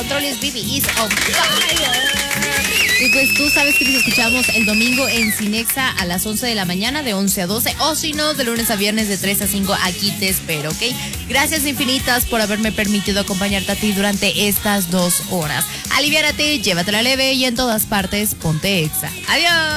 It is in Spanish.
controles, Vivi is on fire. Y pues tú sabes que nos escuchamos el domingo en Cinexa a las 11 de la mañana, de 11 a 12, o si no, de lunes a viernes de 3 a 5, aquí te espero, ¿ok? Gracias infinitas por haberme permitido acompañarte a ti durante estas 2 horas. Aliviárate, llévatela leve y en todas partes ponte Exa. Adiós.